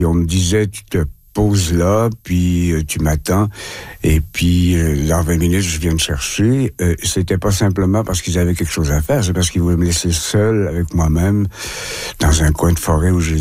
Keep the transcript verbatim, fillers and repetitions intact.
Et on me disait, tu te poses là, puis euh, tu m'attends, et puis euh, dans vingt minutes, je viens te chercher. Euh, c'était pas simplement parce qu'ils avaient quelque chose à faire, c'est parce qu'ils voulaient me laisser seul avec moi-même dans un coin de forêt où j'ai